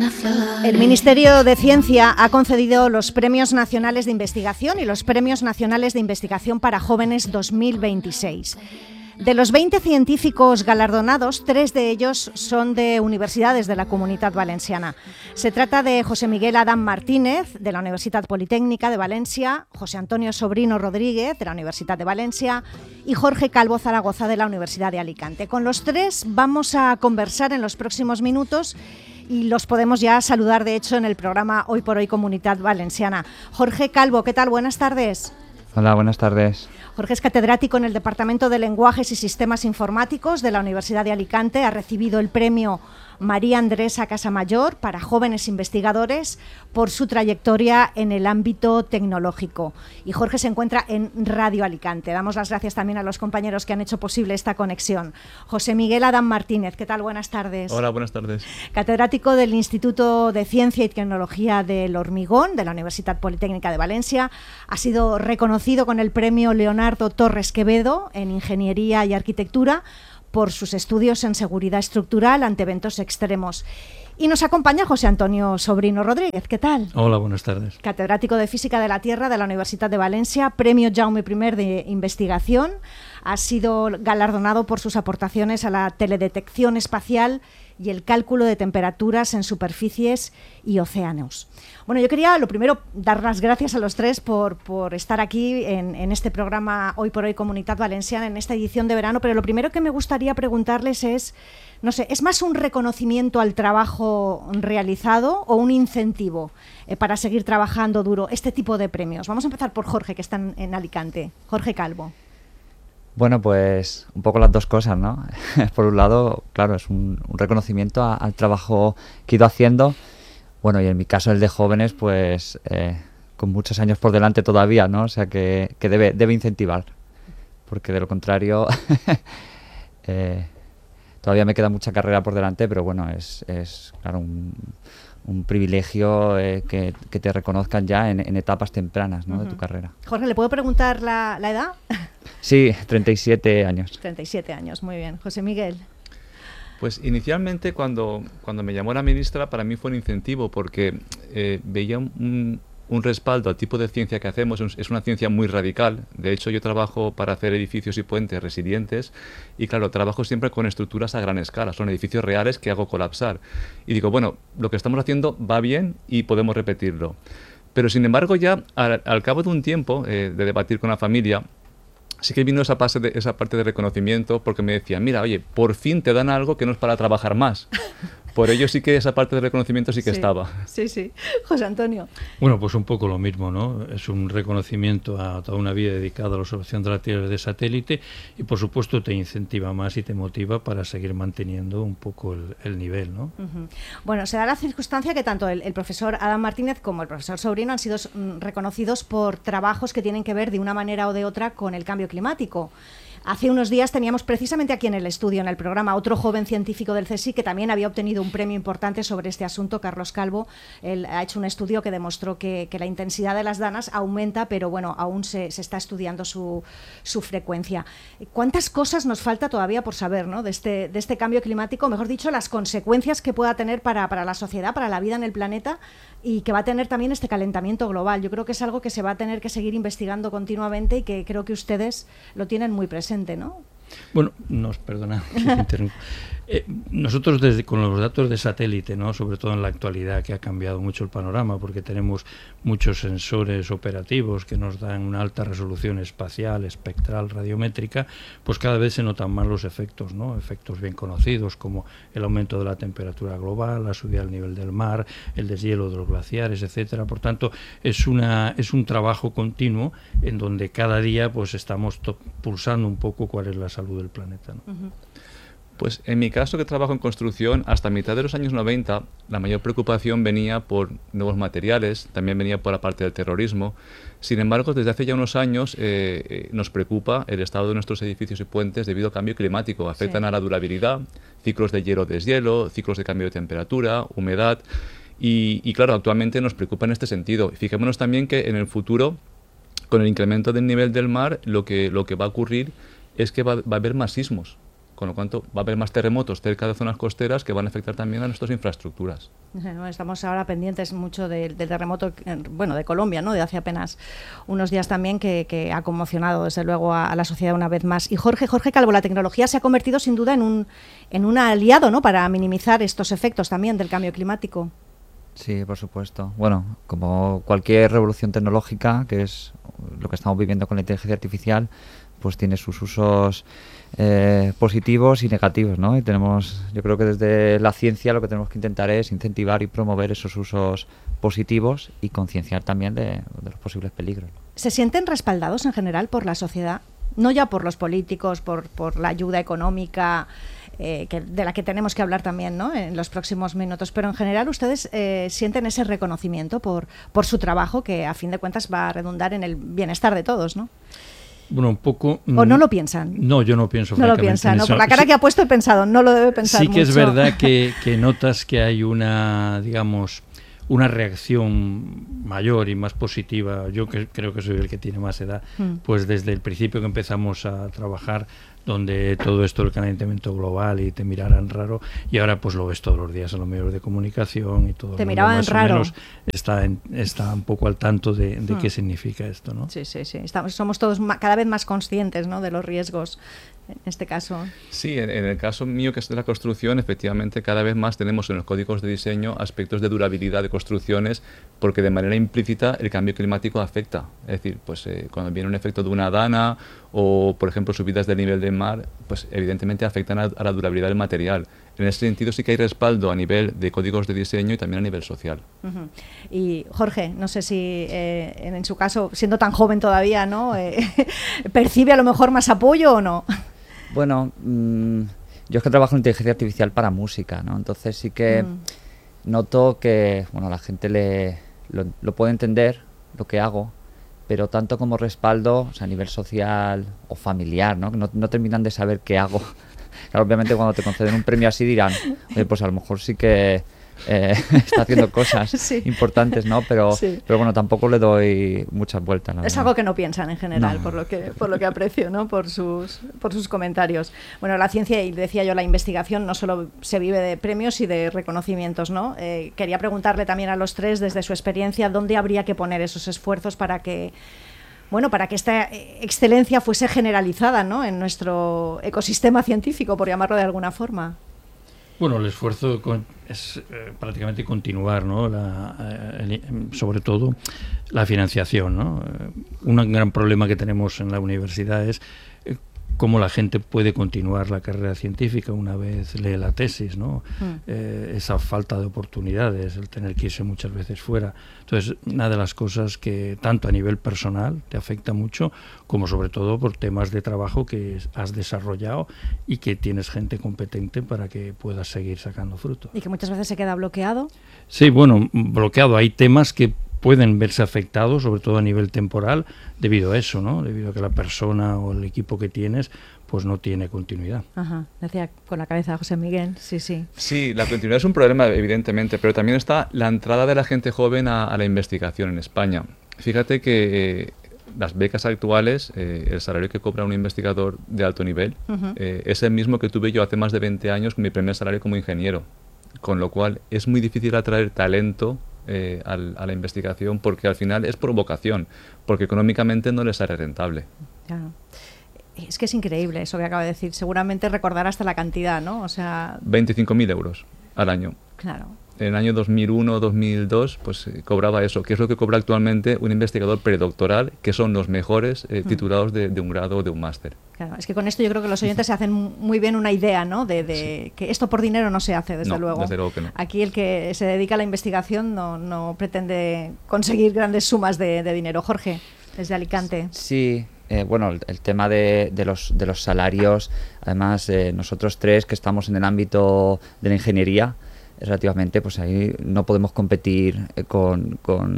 El Ministerio de Ciencia ha concedido los Premios Nacionales de Investigación y los Premios Nacionales de Investigación para Jóvenes 2026. De los 20 científicos galardonados, 3 de ellos son de universidades de la Comunitat Valenciana. Se trata de José Miguel Adam Martínez, de la Universitat Politécnica de Valencia, José Antonio Sobrino Rodríguez, de la Universidad de Valencia, y Jorge Calvo Zaragoza, de la Universidad de Alicante. Con los 3 vamos a conversar en los próximos minutos y los podemos ya saludar, de hecho, en el programa Hoy por Hoy Comunitat Valenciana. Jorge Calvo, ¿qué tal? Buenas tardes. Hola, buenas tardes. Jorge es catedrático en el Departamento de Lenguajes y Sistemas Informáticos de la Universidad de Alicante. Ha recibido el premio María Andresa Casamayor para jóvenes investigadores por su trayectoria en el ámbito tecnológico. Y Jorge se encuentra en Radio Alicante. Damos las gracias también a los compañeros que han hecho posible esta conexión. José Miguel Adam Martínez, ¿qué tal? Buenas tardes. Hola, buenas tardes. Catedrático del Instituto de Ciencia y Tecnología del Hormigón de la Universidad Politécnica de Valencia. Ha sido reconocido con el premio Leonardo Torres Quevedo en Ingeniería y Arquitectura por sus estudios en seguridad estructural ante eventos extremos. Y nos acompaña José Antonio Sobrino Rodríguez. ¿Qué tal? Hola, buenas tardes. Catedrático de Física de la Tierra de la Universidad de Valencia, premio Jaume I de Investigación. Ha sido galardonado por sus aportaciones a la teledetección espacial y el cálculo de temperaturas en superficies y océanos. Bueno, yo quería, lo primero, dar las gracias a los 3 por estar aquí en este programa Hoy por Hoy Comunitat Valenciana, en esta edición de verano, pero lo primero que me gustaría preguntarles es, no sé, ¿es más un reconocimiento al trabajo realizado o un incentivo para seguir trabajando duro este tipo de premios? Vamos a empezar por Jorge, que está en Alicante. Jorge Calvo. Bueno, pues un poco las dos cosas, ¿no? Por un lado, claro, es un reconocimiento al trabajo que he ido haciendo. Bueno, y en mi caso el de jóvenes, pues con muchos años por delante todavía, ¿no? O sea que debe incentivar, porque de lo contrario todavía me queda mucha carrera por delante, pero bueno, es claro, un privilegio que te reconozcan ya en etapas tempranas, ¿no? De tu carrera. Jorge, ¿le puedo preguntar la edad? Sí, 37 años. 37 años, muy bien. José Miguel. Pues inicialmente cuando me llamó la ministra, para mí fue un incentivo porque veía un respaldo al tipo de ciencia que hacemos. Es una ciencia muy radical. De hecho, yo trabajo para hacer edificios y puentes resilientes y claro, trabajo siempre con estructuras a gran escala. Son edificios reales que hago colapsar. Y digo, bueno, lo que estamos haciendo va bien y podemos repetirlo. Pero sin embargo, ya al cabo de un tiempo de debatir con la familia, sí que vino esa parte de reconocimiento porque me decían, mira, oye, por fin te dan algo que no es para trabajar más. Por ello sí que esa parte de reconocimiento sí que estaba. Sí, sí. José Antonio. Bueno, pues un poco lo mismo, ¿no? Es un reconocimiento a toda una vida dedicada a la observación de la Tierra de satélite y, por supuesto, te incentiva más y te motiva para seguir manteniendo un poco el nivel, ¿no? Uh-huh. Bueno, se da la circunstancia que tanto el profesor Adam Martínez como el profesor Sobrino han sido reconocidos por trabajos que tienen que ver de una manera o de otra con el cambio climático. Hace unos días teníamos precisamente aquí en el estudio, en el programa, otro joven científico del CSIC que también había obtenido un premio importante sobre este asunto, Carlos Calvo. Él ha hecho un estudio que demostró que la intensidad de las danas aumenta, pero bueno, aún se está estudiando su frecuencia. ¿Cuántas cosas nos falta todavía por saber, ¿no? de este cambio climático? Mejor dicho, las consecuencias que pueda tener para la sociedad, para la vida en el planeta y que va a tener también este calentamiento global. Yo creo que es algo que se va a tener que seguir investigando continuamente y que creo que ustedes lo tienen muy presente, ¿no? Bueno, perdona, nosotros con los datos de satélite, ¿no? Sobre todo en la actualidad, que ha cambiado mucho el panorama, porque tenemos muchos sensores operativos que nos dan una alta resolución espacial, espectral, radiométrica, pues cada vez se notan más los efectos, ¿no? Efectos bien conocidos como el aumento de la temperatura global, la subida del nivel del mar, el deshielo de los glaciares, etcétera. Por tanto, es un trabajo continuo en donde cada día pues estamos pulsando un poco cuál es la salud del planeta, ¿no? Uh-huh. Pues en mi caso, que trabajo en construcción, hasta mitad de los años 90 la mayor preocupación venía por nuevos materiales, también venía por la parte del terrorismo. Sin embargo, desde hace ya unos años nos preocupa el estado de nuestros edificios y puentes debido al cambio climático. Afectan a la durabilidad, ciclos de hielo-deshielo, ciclos de cambio de temperatura, humedad. Y claro, actualmente nos preocupa en este sentido. Fijémonos también que en el futuro, con el incremento del nivel del mar, lo que va a ocurrir es que va a haber más sismos. con lo cual va a haber más terremotos cerca de zonas costeras que van a afectar también a nuestras infraestructuras. Estamos ahora pendientes mucho del terremoto, bueno, de Colombia, ¿no? De hace apenas unos días también, que ha conmocionado desde luego a la sociedad una vez más. Y Jorge Calvo, la tecnología se ha convertido sin duda en un aliado, ¿no? Para minimizar estos efectos también del cambio climático. Sí, por supuesto. Bueno, como cualquier revolución tecnológica, que es lo que estamos viviendo con la inteligencia artificial, pues tiene sus usos positivos y negativos, ¿no? Y yo creo que desde la ciencia lo que tenemos que intentar es incentivar y promover esos usos positivos y concienciar también de los posibles peligros. ¿Se sienten respaldados en general por la sociedad? No ya por los políticos, por la ayuda económica, de la que tenemos que hablar también, ¿no? En los próximos minutos, pero en general ustedes sienten ese reconocimiento por su trabajo, que a fin de cuentas va a redundar en el bienestar de todos, ¿no? Bueno, un poco... ¿O no lo piensan? No, yo no pienso. No lo piensan, ¿no? Por la cara que ha puesto he pensado, no lo debe pensar mucho. Sí que es verdad que notas que hay una reacción mayor y más positiva. Yo creo que soy el que tiene más edad, pues desde el principio que empezamos a trabajar, donde todo esto del calentamiento global y te miraran raro, y ahora pues lo ves todos los días en los medios de comunicación y todo. Te miraban más raro. O menos está un poco al tanto de qué significa esto, ¿no? Sí. Somos todos cada vez más conscientes, ¿no? De los riesgos en este caso. Sí, en el caso mío, que es de la construcción, efectivamente cada vez más tenemos en los códigos de diseño aspectos de durabilidad de construcciones, porque de manera implícita el cambio climático afecta. Es decir, pues cuando viene un efecto de una dana o, por ejemplo, subidas del nivel del mar, pues evidentemente afectan a la durabilidad del material. En ese sentido sí que hay respaldo a nivel de códigos de diseño y también a nivel social. Y Jorge, no sé si en su caso, siendo tan joven todavía, ¿no? ¿Percibe a lo mejor más apoyo o no? Bueno, yo es que trabajo en inteligencia artificial para música, ¿no? Entonces sí que noto que, bueno, la gente lo puede entender, lo que hago, pero tanto como respaldo, o sea, a nivel social o familiar, ¿no? No terminan de saber qué hago. Claro, obviamente cuando te conceden un premio así dirán, oye, pues a lo mejor sí que está haciendo cosas importantes, ¿no? Pero bueno, tampoco le doy muchas vueltas. Es algo que no piensan en general, no. por lo que aprecio, ¿no? Por sus comentarios. Bueno, la ciencia, y decía yo, la investigación no solo se vive de premios y de reconocimientos, ¿no? Quería preguntarle también a los tres, desde su experiencia, ¿dónde habría que poner esos esfuerzos para que esta excelencia fuese generalizada, ¿no? En nuestro ecosistema científico, por llamarlo de alguna forma? Bueno, el esfuerzo es prácticamente continuar, ¿no? Sobre todo la financiación, ¿no? Un gran problema que tenemos en la universidad es cómo la gente puede continuar la carrera científica una vez lee la tesis, ¿no? Esa falta de oportunidades, el tener que irse muchas veces fuera. Entonces, una de las cosas que tanto a nivel personal te afecta mucho, como sobre todo por temas de trabajo que has desarrollado y que tienes gente competente para que puedas seguir sacando fruto. ¿Y que muchas veces se queda bloqueado? Sí, bueno, bloqueado. Hay temas que pueden verse afectados, sobre todo a nivel temporal, debido a eso, ¿no? Debido a que la persona o el equipo que tienes pues no tiene continuidad. Ajá, decía con la cabeza José Miguel, sí. Sí, la continuidad es un problema, evidentemente, pero también está la entrada de la gente joven a la investigación en España. Fíjate que las becas actuales, el salario que cobra un investigador de alto nivel, es el mismo que tuve yo hace más de 20 años con mi primer salario como ingeniero, con lo cual es muy difícil atraer talento a la investigación, porque al final es por vocación, porque económicamente no les sale rentable. Claro. Es que es increíble eso que acaba de decir. Seguramente recordar hasta la cantidad, ¿no? O sea, 25.000 euros al año. Claro. En el año 2001 o 2002 pues cobraba eso, que es lo que cobra actualmente un investigador predoctoral, que son los mejores titulados de un grado o de un máster. Claro, es que con esto yo creo que los oyentes se hacen muy bien una idea, ¿no? De que esto por dinero no se hace, desde luego. Desde luego que no. Aquí el que se dedica a la investigación no pretende conseguir grandes sumas de dinero. Jorge, desde Alicante. Sí. Bueno, el tema de los salarios, además nosotros tres que estamos en el ámbito de la ingeniería, relativamente, pues ahí no podemos competir con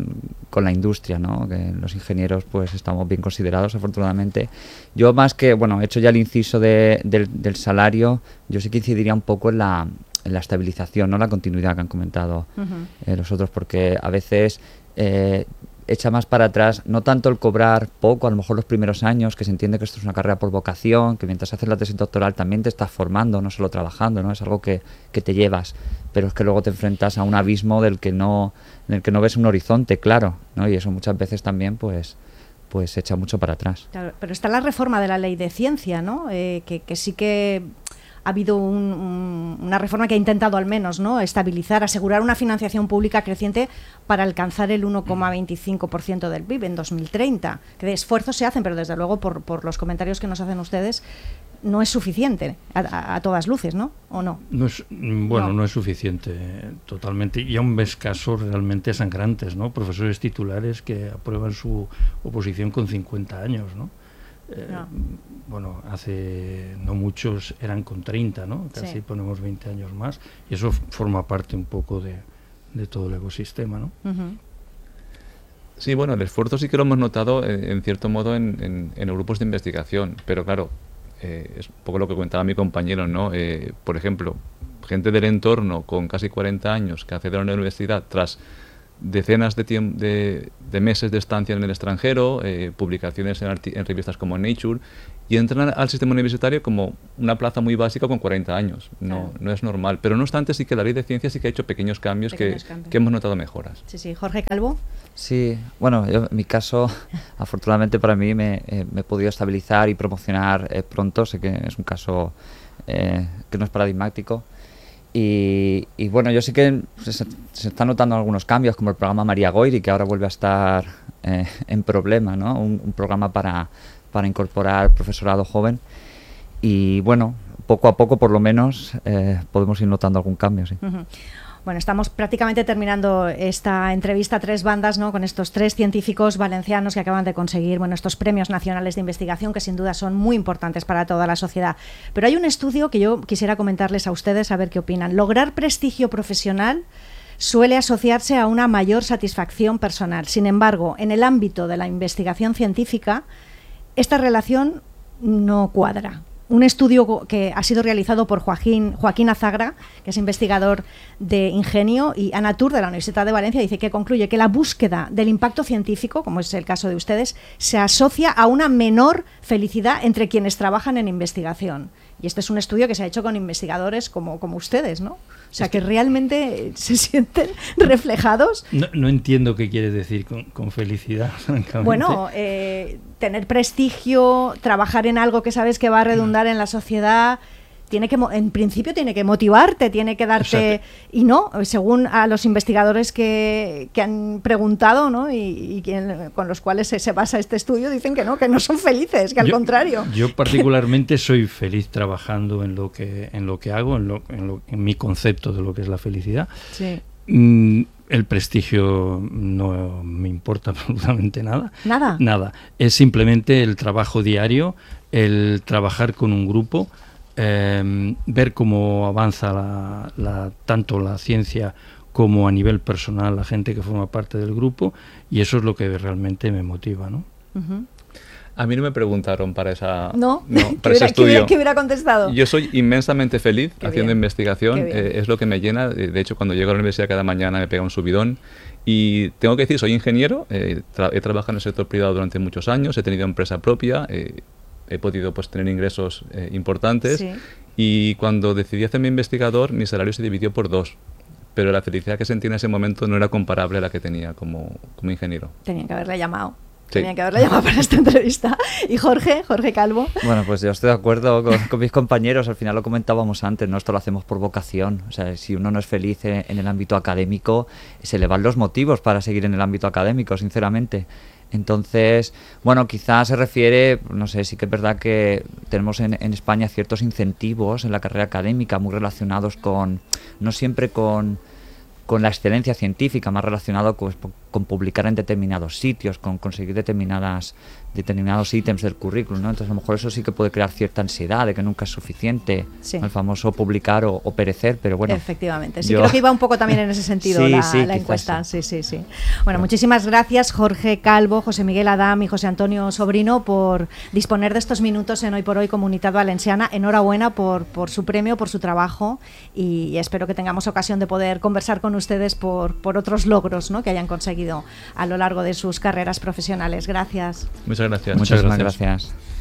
la industria, ¿no? Que los ingenieros pues estamos bien considerados, afortunadamente. Yo más que, bueno, he hecho ya el inciso del salario, yo sí que incidiría un poco en la estabilización, ¿no? La continuidad que han comentado los otros, porque a veces echa más para atrás, no tanto el cobrar poco, a lo mejor los primeros años, que se entiende que esto es una carrera por vocación, que mientras haces la tesis doctoral también te estás formando, no solo trabajando, ¿no? Es algo que te llevas, pero es que luego te enfrentas a un abismo en el que no ves un horizonte claro, ¿no? Y eso muchas veces también pues echa mucho para atrás. Claro, pero está la reforma de la ley de ciencia, ¿no? Que sí que ha habido una reforma que ha intentado al menos, ¿no?, estabilizar, asegurar una financiación pública creciente para alcanzar el 1,25% del PIB en 2030. Que de esfuerzos se hacen, pero desde luego por los comentarios que nos hacen ustedes no es suficiente a todas luces, ¿no? ¿O no? No es suficiente totalmente. Y aún ves casos realmente sangrantes, ¿no? Profesores titulares que aprueban su oposición con 50 años, ¿no? Bueno, hace no muchos eran con 30, ¿no? Casi sí. Ponemos 20 años más. Y eso forma parte un poco de todo el ecosistema, ¿no? Uh-huh. Sí, bueno, el esfuerzo sí que lo hemos notado en cierto modo en los grupos de investigación, pero claro, es un poco lo que comentaba mi compañero, ¿no? Por ejemplo, gente del entorno con casi 40 años que accede a la universidad tras decenas de meses de estancia en el extranjero, publicaciones en revistas como Nature, y entran al sistema universitario como una plaza muy básica con 40 años. No es normal. Pero no obstante, sí que la ley de ciencia sí que ha hecho pequeños cambios que hemos notado mejoras. Sí. Jorge Calvo. Sí, bueno, yo, en mi caso, afortunadamente para mí me he podido estabilizar y promocionar pronto. Sé que es un caso que no es paradigmático. Y bueno, yo sí que se están notando algunos cambios, como el programa María Goyri, que ahora vuelve a estar en problema, ¿no? Un programa para incorporar profesorado joven. Y bueno, poco a poco, por lo menos, podemos ir notando algún cambio, sí. Uh-huh. Bueno, estamos prácticamente terminando esta entrevista a tres bandas, ¿no?, con estos tres científicos valencianos que acaban de conseguir, bueno, estos premios nacionales de investigación que sin duda son muy importantes para toda la sociedad. Pero hay un estudio que yo quisiera comentarles a ustedes a ver qué opinan. Lograr prestigio profesional suele asociarse a una mayor satisfacción personal. Sin embargo, en el ámbito de la investigación científica, esta relación no cuadra. Un estudio que ha sido realizado por Joaquín Azagra, que es investigador de Ingenio, y Ana Tur, de la Universidad de Valencia, dice que concluye que la búsqueda del impacto científico, como es el caso de ustedes, se asocia a una menor felicidad entre quienes trabajan en investigación. Y este es un estudio que se ha hecho con investigadores como ustedes, ¿no? O sea, que realmente se sienten reflejados. No entiendo qué quiere decir con felicidad, francamente. Bueno, tener prestigio, trabajar en algo que sabes que va a redundar en la sociedad, en principio tiene que motivarte, tiene que darte... Y no, según a los investigadores que han preguntado, ¿no?, y con los cuales se basa este estudio, dicen que no son felices, que al contrario. Yo particularmente soy feliz trabajando en lo que hago, en mi concepto de lo que es la felicidad. Sí. El prestigio no me importa absolutamente nada. ¿Nada? Nada. Es simplemente el trabajo diario, el trabajar con un grupo, ver cómo avanza tanto la ciencia como a nivel personal la gente que forma parte del grupo, y eso es lo que realmente me motiva, ¿no? Uh-huh. A mí no me preguntaron para ese estudio. ¿Qué hubiera contestado? Yo soy inmensamente feliz haciendo bien. investigación, es lo que me llena. De hecho, cuando llego a la universidad cada mañana me pega un subidón. Y tengo que decir, soy ingeniero, he trabajado en el sector privado durante muchos años, he tenido empresa propia, he podido tener ingresos importantes, sí. Y cuando decidí hacerme investigador, mi salario se dividió por 2. Pero la felicidad que sentí en ese momento no era comparable a la que tenía como ingeniero. Tenían que haberle llamado. Sí. Tenían que haberle llamado para esta entrevista. ¿Y Jorge Calvo? Bueno, pues yo estoy de acuerdo con mis compañeros. Al final lo comentábamos antes, ¿no? Esto lo hacemos por vocación. O sea, si uno no es feliz en el ámbito académico, se le van los motivos para seguir en el ámbito académico, sinceramente. Entonces, bueno, quizás se refiere, no sé, sí que es verdad que tenemos en España ciertos incentivos en la carrera académica muy relacionados no siempre con la excelencia científica, más relacionado con publicar en determinados sitios, con conseguir determinados ítems del currículum, ¿no? Entonces a lo mejor eso sí que puede crear cierta ansiedad de que nunca es suficiente, sí. El famoso publicar o perecer, pero bueno. Efectivamente, sí, creo que iba un poco también en ese sentido la encuesta. Sí. Bueno, muchísimas gracias Jorge Calvo, José Miguel Adam y José Antonio Sobrino por disponer de estos minutos en Hoy por Hoy Comunitat Valenciana. Enhorabuena por su premio, por su trabajo, y espero que tengamos ocasión de poder conversar con ustedes por otros logros, ¿no?, que hayan conseguido conseguido a lo largo de sus carreras profesionales. Gracias. Muchas gracias. Muchas gracias.